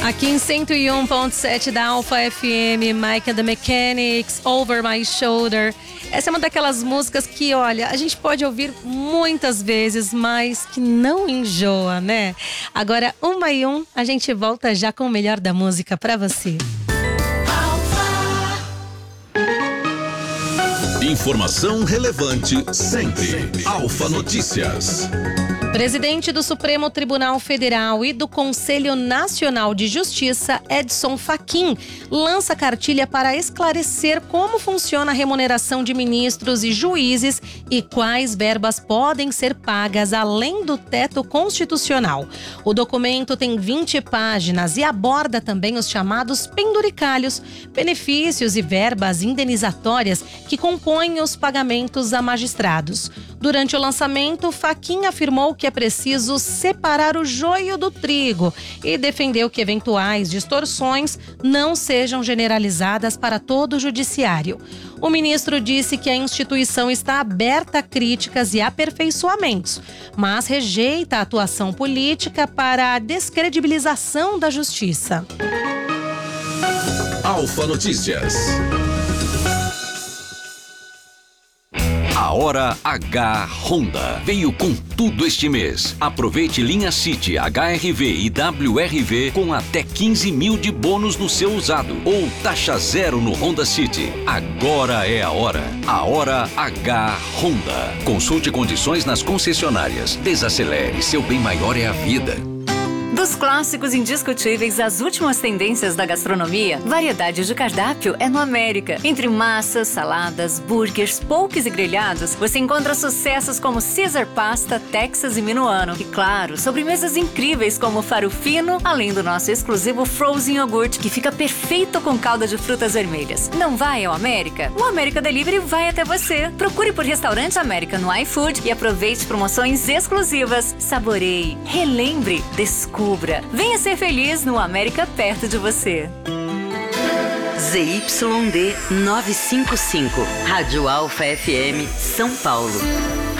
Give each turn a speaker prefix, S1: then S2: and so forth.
S1: Aqui em 101.7 da Alpha FM, Mike and the Mechanics, Over My Shoulder. Essa é uma daquelas músicas que, olha, a gente pode ouvir muitas vezes, mas que não enjoa, né? Agora, 1x1, a gente volta já com o melhor da música pra você.
S2: Informação relevante sempre. Alpha Notícias.
S1: Presidente do Supremo Tribunal Federal e do Conselho Nacional de Justiça, Edson Fachin, lança cartilha para esclarecer como funciona a remuneração de ministros e juízes e quais verbas podem ser pagas além do teto constitucional. O documento tem 20 páginas e aborda também os chamados penduricalhos, benefícios e verbas indenizatórias que compõem os pagamentos a magistrados. Durante o lançamento, Fachin afirmou que é preciso separar o joio do trigo e defendeu que eventuais distorções não sejam generalizadas para todo o judiciário. O ministro disse que a instituição está aberta a críticas e aperfeiçoamentos, mas rejeita a atuação política para a descredibilização da justiça.
S2: Alpha Notícias.
S3: A Hora H Honda veio com tudo este mês. Aproveite linha City, HRV e WRV com até 15 mil de bônus no seu usado ou taxa zero no Honda City. Agora é a hora. A Hora H Honda. Consulte condições nas concessionárias. Desacelere, seu bem maior é a vida.
S4: Dos clássicos indiscutíveis às últimas tendências da gastronomia, variedade de cardápio é no América. Entre massas, saladas, burgers, poques e grelhados, você encontra sucessos como Caesar Pasta, Texas e Minuano. E claro, sobremesas incríveis como Farufino, além do nosso exclusivo Frozen Yogurt, que fica perfeito com calda de frutas vermelhas. Não vai ao América? O América Delivery vai até você. Procure por Restaurante América no iFood e aproveite promoções exclusivas. Saboreie, relembre, descubra. Venha ser feliz no América perto de você.
S5: ZYD 955, Rádio Alpha FM, São Paulo.